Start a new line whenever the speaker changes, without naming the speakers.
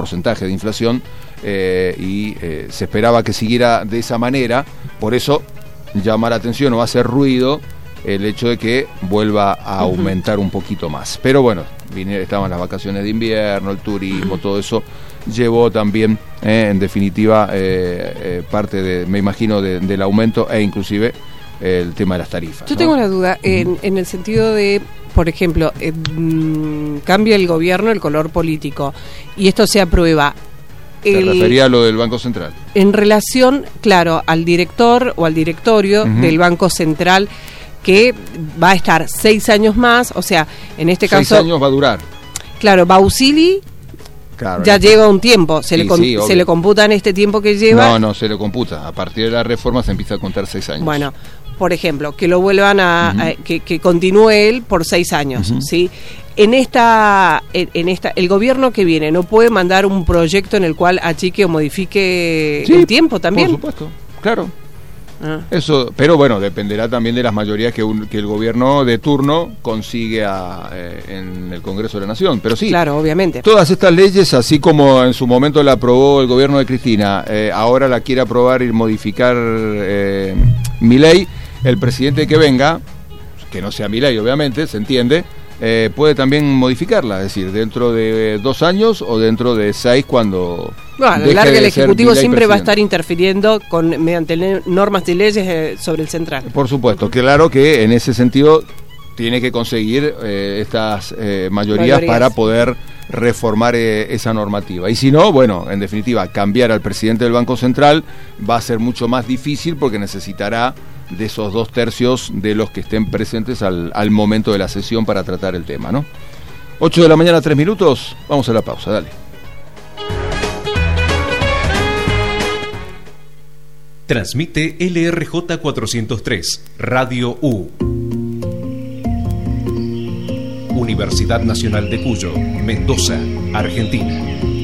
porcentaje de inflación, y se esperaba que siguiera de esa manera. Por eso llama la atención o hace ruido el hecho de que vuelva a aumentar un poquito más. Pero bueno, estaban las vacaciones de invierno, el turismo, todo eso llevó también, en definitiva, parte de, me imagino, del aumento, e inclusive el tema de las tarifas.
Yo tengo una duda en el sentido de, por ejemplo, cambia el gobierno, el color político, y esto se aprueba.
¿Te refería a lo del Banco Central? En
relación, claro, al director o al directorio del Banco Central, que va a estar 6 años más, o sea, en este caso...
6 años va a durar.
Claro, Bausili ya lleva un tiempo, se le computa en este tiempo que lleva...
No, se le computa, a partir de la reforma se empieza a contar 6 años.
Bueno, por ejemplo, que lo vuelvan que continúe él por 6 años, ¿sí? En esta, el gobierno que viene no puede mandar un proyecto en el cual achique o modifique el tiempo también.
Por supuesto, claro. Eso, pero bueno, dependerá también de las mayorías que el gobierno de turno consigue en el Congreso de la Nación. Pero sí,
claro, obviamente.
Todas estas leyes, así como en su momento la aprobó el gobierno de Cristina, ahora la quiere aprobar y modificar Milei, el presidente que venga, que no sea Milei obviamente, se entiende, puede también modificarla, es decir, dentro de 2 años o dentro de 6 cuando...
Bueno, a la larga el Ejecutivo siempre va a estar interfiriendo mediante normas de leyes sobre el central.
Por supuesto, claro que en ese sentido tiene que conseguir estas mayorías para poder reformar esa normativa. Y si no, bueno, en definitiva, cambiar al presidente del Banco Central va a ser mucho más difícil porque necesitará de esos 2/3 de los que estén presentes al momento de la sesión para tratar el tema, ¿no? 8 de la mañana, 3 minutos, vamos a la pausa, dale.
Transmite LRJ 403, Radio U. Universidad Nacional de Cuyo, Mendoza, Argentina.